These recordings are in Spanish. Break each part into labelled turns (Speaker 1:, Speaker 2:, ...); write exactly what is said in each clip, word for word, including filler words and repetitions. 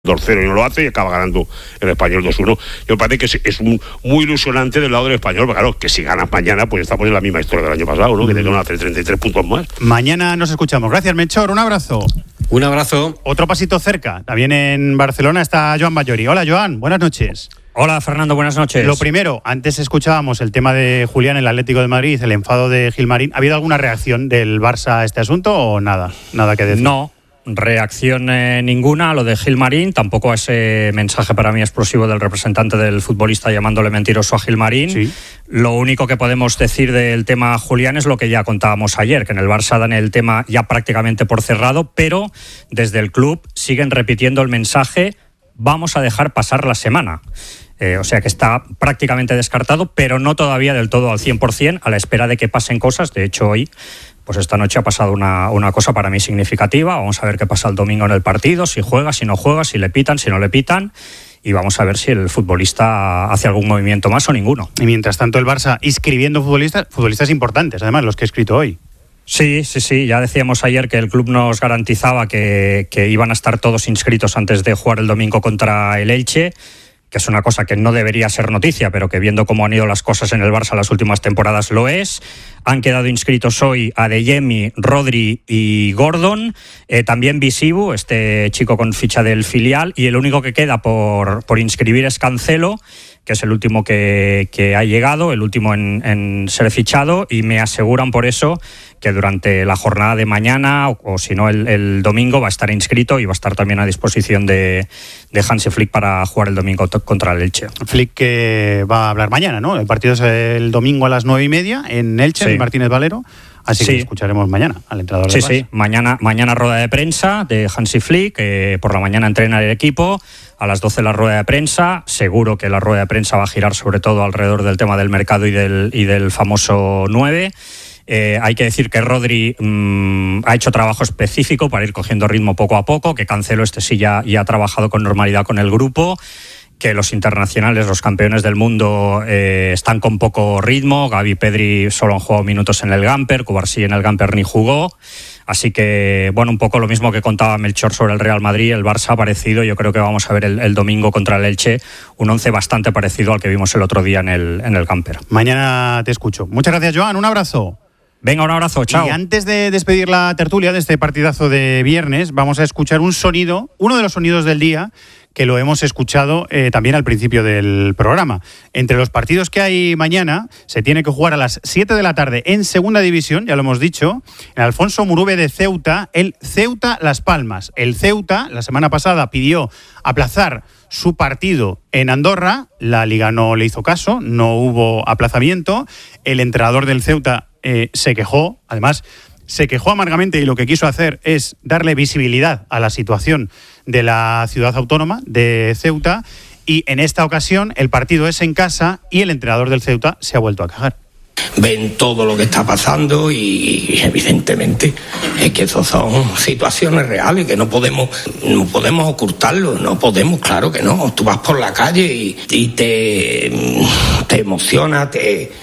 Speaker 1: dos cero y no lo hace y acaba ganando el Español dos uno. Yo me parece que es, es un, muy ilusionante del lado del Español, pero claro, que si ganas mañana pues estamos en la misma historia del año pasado, ¿no? Mm. Que te van a hacer treinta y tres puntos más.
Speaker 2: Mañana nos escuchamos. Gracias, Melchor, un abrazo.
Speaker 3: Un abrazo.
Speaker 2: Otro pasito cerca, también en Barcelona está Joan Ballori. Hola, Joan, buenas noches.
Speaker 4: Hola, Fernando, buenas noches.
Speaker 2: Lo primero, antes escuchábamos el tema de Julián, el Atlético de Madrid, el enfado de Gilmarín. ¿Ha habido alguna reacción del Barça a este asunto o nada? Nada que decir.
Speaker 4: No. Reacción eh, ninguna a lo de Gilmarín, tampoco a ese mensaje para mí explosivo del representante del futbolista llamándole mentiroso a Gilmarín. Sí. Lo único que podemos decir del tema Julián es lo que ya contábamos ayer, que en el Barça dan el tema ya prácticamente por cerrado, pero desde el club siguen repitiendo el mensaje: vamos a dejar pasar la semana. Eh, o sea que está prácticamente descartado, pero no todavía del todo al cien por ciento, a la espera de que pasen cosas. De hecho, hoy, pues esta noche ha pasado una, una cosa para mí significativa. Vamos a ver qué pasa el domingo en el partido, si juega, si no juega, si le pitan, si no le pitan. Y vamos a ver si el futbolista hace algún movimiento más o ninguno.
Speaker 2: Y mientras tanto el Barça inscribiendo futbolistas, futbolistas importantes, además, los que he escrito hoy.
Speaker 4: Sí, sí, sí. Ya decíamos ayer que el club nos garantizaba que, que iban a estar todos inscritos antes de jugar el domingo contra el Elche, que es una cosa que no debería ser noticia, pero que viendo cómo han ido las cosas en el Barça las últimas temporadas lo es. Han quedado inscritos hoy Adeyemi, Rodri y Gordon, eh, también Visibu, este chico con ficha del filial, y el único que queda por, por inscribir es Cancelo, que es el último que, que ha llegado, el último en, en ser fichado, y me aseguran por eso que durante la jornada de mañana, o, o si no el, el domingo, va a estar inscrito y va a estar también a disposición de, de Hansi Flick para jugar el domingo t- contra el Elche.
Speaker 2: Flick que va a hablar mañana, ¿no? El partido es el domingo a las nueve y media en Elche, sí. En Martínez Valero. Así sí. Que escucharemos mañana al entrenador
Speaker 4: sí,
Speaker 2: del Barça.
Speaker 4: Sí, mañana, mañana rueda de prensa de Hansi Flick, que por la mañana entrena el equipo, a las doce la rueda de prensa. Seguro que la rueda de prensa va a girar sobre todo alrededor del tema del mercado y del, y del famoso nueve. Eh, hay que decir que Rodri mmm, ha hecho trabajo específico para ir cogiendo ritmo poco a poco, que Cancelo este sí ya, ya ha trabajado con normalidad con el grupo, que los internacionales, los campeones del mundo, eh, están con poco ritmo. Gavi y Pedri solo han jugado minutos en el Gamper, Cubarsí en el Gamper ni jugó. Así que, bueno, un poco lo mismo que contaba Melchor sobre el Real Madrid, el Barça ha parecido. Yo creo que vamos a ver el, el domingo contra el Elche un once bastante parecido al que vimos el otro día en el, en el Gamper.
Speaker 2: Mañana te escucho. Muchas gracias, Joan. Un abrazo.
Speaker 4: Venga, un abrazo, chao.
Speaker 2: Y antes de despedir la tertulia de este partidazo de viernes, vamos a escuchar un sonido, uno de los sonidos del día, que lo hemos escuchado eh, también al principio del programa. Entre los partidos que hay mañana, se tiene que jugar a las siete de la tarde en Segunda División, ya lo hemos dicho, en Alfonso Murube de Ceuta, el Ceuta Las Palmas. El Ceuta, la semana pasada, pidió aplazar su partido en Andorra, la Liga no le hizo caso, no hubo aplazamiento, el entrenador del Ceuta eh, se quejó, además se quejó amargamente y lo que quiso hacer es darle visibilidad a la situación de la ciudad autónoma de Ceuta, y en esta ocasión el partido es en casa y el entrenador del Ceuta se ha vuelto a quejar.
Speaker 5: Ven todo lo que está pasando y evidentemente es que esas son situaciones reales que no podemos no podemos ocultarlo, no podemos, claro que no. Tú vas por la calle y, y te, te emociona, te...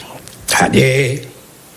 Speaker 5: Ayer,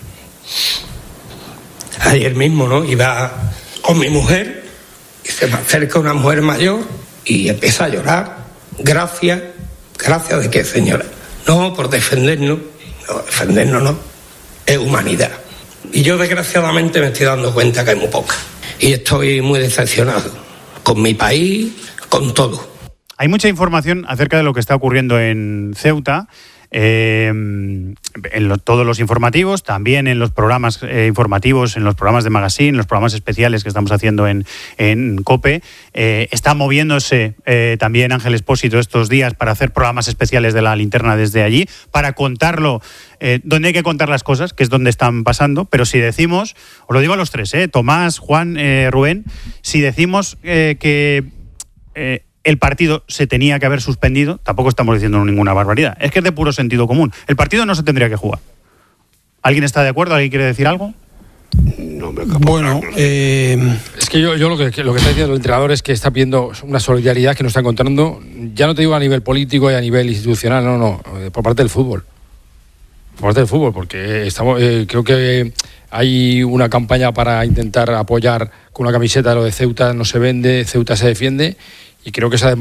Speaker 5: ayer mismo, ¿no? Iba con mi mujer y se me acerca una mujer mayor y empieza a llorar. Gracias, gracias de qué, señora. No, por defendernos. No, defendernos no, es humanidad. Y yo desgraciadamente me estoy dando cuenta que hay muy poca. Y estoy muy decepcionado con mi país, con todo.
Speaker 2: Hay mucha información acerca de lo que está ocurriendo en Ceuta, eh, en lo, todos los informativos, también en los programas eh, informativos, en los programas de Magazine, en los programas especiales que estamos haciendo en, en COPE. Eh, está moviéndose eh, también Ángel Expósito estos días para hacer programas especiales de la linterna desde allí, para contarlo eh, donde hay que contar las cosas, que es donde están pasando. Pero si decimos, os lo digo a los tres, eh, Tomás, Juan, eh, Rubén, si decimos eh, que... Eh, el partido se tenía que haber suspendido, tampoco estamos diciendo ninguna barbaridad. Es que es de puro sentido común. El partido no se tendría que jugar. ¿Alguien está de acuerdo? ¿Alguien quiere decir algo?
Speaker 6: No me bueno, eh, es que yo, yo lo, que, lo que está diciendo el entrenador es que está pidiendo una solidaridad que nos está encontrando, ya no te digo a nivel político y a nivel institucional, no, no, por parte del fútbol. Por parte del fútbol, porque estamos, eh, creo que hay una campaña para intentar apoyar con una camiseta de lo de Ceuta no se vende, Ceuta se defiende. y creo que se ha